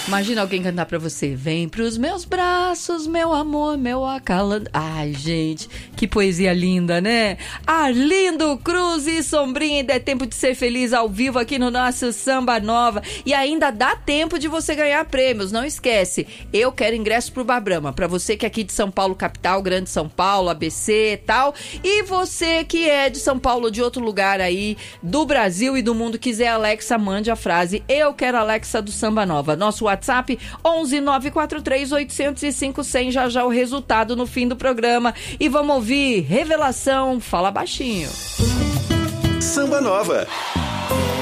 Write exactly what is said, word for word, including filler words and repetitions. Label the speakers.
Speaker 1: Imagina alguém cantar pra você: vem pros meus braços, meu amor, meu acalando. Ai, gente, que poesia linda, né? Arlindo Cruz e Sombrinha, ainda é tempo de ser feliz ao vivo aqui no nosso Samba Nova. E ainda dá tempo de você ganhar prêmios, não esquece. Eu quero ingresso pro Bar Brahma, pra você que é aqui de São Paulo, capital, Grande São Paulo, A B C e tal. E você que é de São Paulo ou de outro lugar aí, do Brasil e do mundo, quiser Alexa, mande a frase: eu quero Alexa do Samba Nova. Nosso WhatsApp onze nove quatro três oito zero cinco zero zero. Já já o resultado no fim do programa. E vamos ouvir Revelação, Fala Baixinho.
Speaker 2: Samba Nova.